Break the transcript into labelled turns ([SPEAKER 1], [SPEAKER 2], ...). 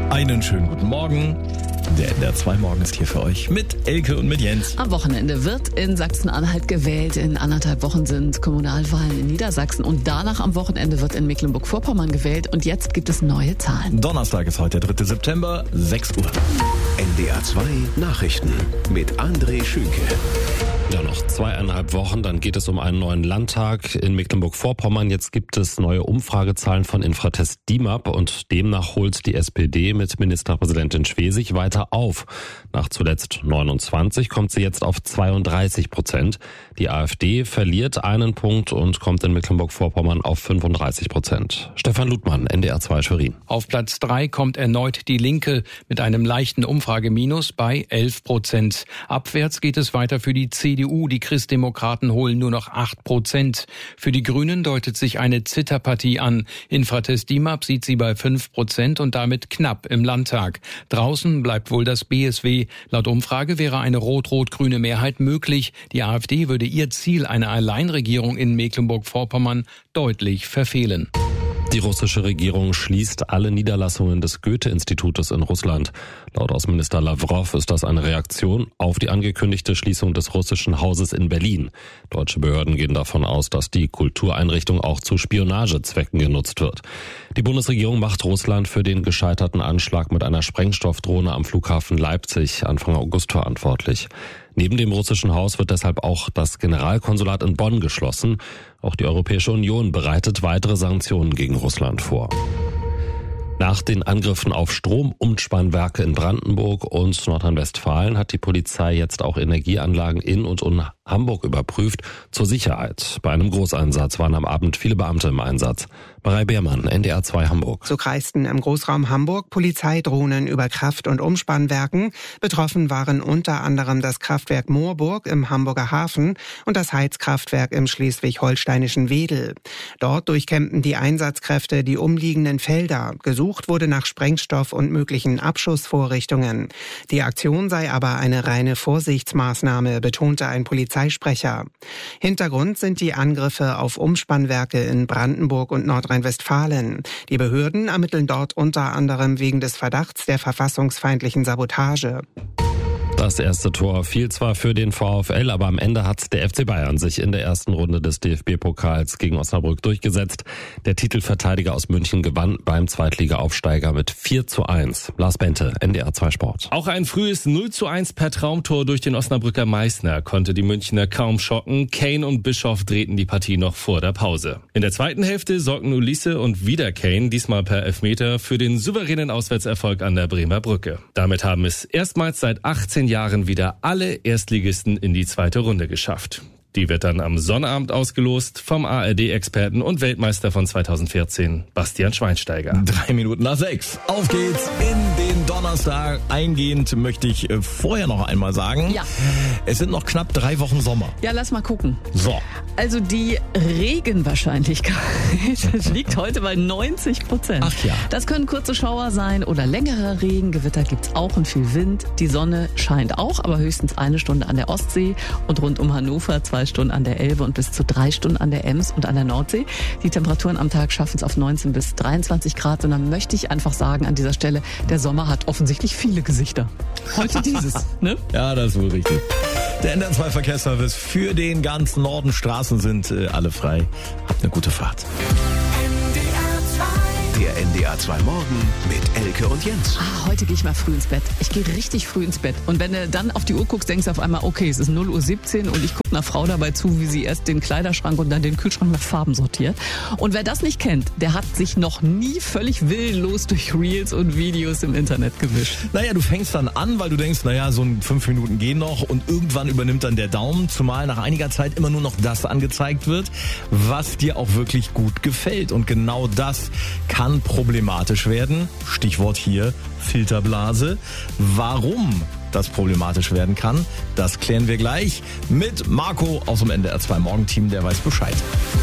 [SPEAKER 1] Einen schönen guten Morgen. Der NDR 2 Morgen ist hier für euch mit Elke und mit Jens.
[SPEAKER 2] Am Wochenende wird in Sachsen-Anhalt gewählt. In 1,5 Wochen sind Kommunalwahlen in Niedersachsen und danach am Wochenende wird in Mecklenburg-Vorpommern gewählt. Und jetzt gibt es neue Zahlen.
[SPEAKER 1] Donnerstag ist heute der 3. September, 6 Uhr.
[SPEAKER 3] NDR 2 Nachrichten mit André Schünke.
[SPEAKER 4] Ja, noch 2,5 Wochen, dann geht es um einen neuen Landtag in Mecklenburg-Vorpommern. Jetzt gibt es neue Umfragezahlen von Infratest DIMAP und demnach holt die SPD mit Ministerpräsidentin Schwesig weiter auf. Nach zuletzt 29 kommt sie jetzt auf 32%. Die AfD verliert einen Punkt und kommt in Mecklenburg-Vorpommern auf 35%. Stefan Ludmann, NDR 2 Schwerin.
[SPEAKER 5] Auf Platz 3 kommt erneut die Linke mit einem leichten Umfrageminus bei 11%. Abwärts geht es weiter für die CDU. Die Christdemokraten holen nur noch 8%. Für die Grünen deutet sich eine Zitterpartie an. Infratest DIMAP sieht sie bei 5% und damit knapp im Landtag. Draußen bleibt wohl das BSW. Laut Umfrage wäre eine rot-rot-grüne Mehrheit möglich. Die AfD würde ihr Ziel, eine Alleinregierung in Mecklenburg-Vorpommern, deutlich verfehlen.
[SPEAKER 4] Die russische Regierung schließt alle Niederlassungen des Goethe-Institutes in Russland. Laut Außenminister Lavrov ist das eine Reaktion auf die angekündigte Schließung des russischen Hauses in Berlin. Deutsche Behörden gehen davon aus, dass die Kultureinrichtung auch zu Spionagezwecken genutzt wird. Die Bundesregierung macht Russland für den gescheiterten Anschlag mit einer Sprengstoffdrohne am Flughafen Leipzig Anfang August verantwortlich. Neben dem russischen Haus wird deshalb auch das Generalkonsulat in Bonn geschlossen. Auch die Europäische Union bereitet weitere Sanktionen gegen Russland vor. Nach den Angriffen auf Stromumspannwerke in Brandenburg und Nordrhein-Westfalen hat die Polizei jetzt auch Energieanlagen in und um Hamburg überprüft zur Sicherheit. Bei einem Großeinsatz waren am Abend viele Beamte im Einsatz. Marei Beermann, NDR 2 Hamburg.
[SPEAKER 6] So kreisten im Großraum Hamburg Polizeidrohnen über Kraft- und Umspannwerken. Betroffen waren unter anderem das Kraftwerk Moorburg im Hamburger Hafen und das Heizkraftwerk im schleswig-holsteinischen Wedel. Dort durchkämmten die Einsatzkräfte die umliegenden Felder. Gesucht wurde nach Sprengstoff und möglichen Abschussvorrichtungen. Die Aktion sei aber eine reine Vorsichtsmaßnahme, betonte ein Polizeisprecher. Hintergrund sind die Angriffe auf Umspannwerke in Brandenburg und Nordrhein-Westfalen. Die Behörden ermitteln dort unter anderem wegen des Verdachts der verfassungsfeindlichen Sabotage.
[SPEAKER 4] Das erste Tor fiel zwar für den VfL, aber am Ende hat der FC Bayern sich in der ersten Runde des DFB-Pokals gegen Osnabrück durchgesetzt. Der Titelverteidiger aus München gewann beim Zweitliga-Aufsteiger mit 4:1. Lars Bente, NDR 2 Sport.
[SPEAKER 7] Auch ein frühes 0:1 per Traumtor durch den Osnabrücker Meißner konnte die Münchner kaum schocken. Kane und Bischoff drehten die Partie noch vor der Pause. In der zweiten Hälfte sorgten Ulisse und wieder Kane, diesmal per Elfmeter, für den souveränen Auswärtserfolg an der Bremer Brücke. Damit haben es erstmals seit 18 Jahren wieder alle Erstligisten in die zweite Runde geschafft. Die wird dann am Sonnabend ausgelost vom ARD-Experten und Weltmeister von 2014, Bastian Schweinsteiger.
[SPEAKER 1] 6:03. Auf geht's in den Donnerstag. Eingehend möchte ich vorher noch einmal sagen,
[SPEAKER 2] Ja.
[SPEAKER 1] Es sind noch knapp 3 Wochen Sommer.
[SPEAKER 2] Ja, lass mal gucken.
[SPEAKER 1] So.
[SPEAKER 2] Also die Regenwahrscheinlichkeit liegt heute bei 90%.
[SPEAKER 1] Ach ja.
[SPEAKER 2] Das können kurze Schauer sein oder längerer Regen. Gewitter gibt's auch und viel Wind. Die Sonne scheint auch, aber höchstens 1 Stunde an der Ostsee und rund um Hannover 2 Stunden an der Elbe und bis zu 3 Stunden an der Ems und an der Nordsee. Die Temperaturen am Tag schaffen es auf 19 bis 23 Grad. Und dann möchte ich einfach sagen an dieser Stelle, der Sommer hat offensichtlich viele Gesichter. Heute dieses, ne?
[SPEAKER 1] Ja, das ist wohl richtig. Der NDR 2 Verkehrsservice für den ganzen Norden. Straßen sind alle frei. Habt eine gute Fahrt.
[SPEAKER 3] Der NDR 2 Morgen mit Elke und Jens.
[SPEAKER 2] Heute gehe ich mal früh ins Bett. Ich gehe richtig früh ins Bett. Und wenn du dann auf die Uhr guckst, denkst du auf einmal, okay, es ist 0:17 Uhr und ich gucke einer Frau dabei zu, wie sie erst den Kleiderschrank und dann den Kühlschrank nach Farben sortiert. Und wer das nicht kennt, der hat sich noch nie völlig willenlos durch Reels und Videos im Internet gewischt.
[SPEAKER 1] Naja, du fängst dann an, weil du denkst, naja, so 5 Minuten gehen noch und irgendwann übernimmt dann der Daumen, zumal nach einiger Zeit immer nur noch das angezeigt wird, was dir auch wirklich gut gefällt. Und genau das kann problematisch werden. Stichwort hier Filterblase. Warum das problematisch werden kann, das klären wir gleich mit Marco aus dem NDR 2 Morgenteam, der weiß Bescheid.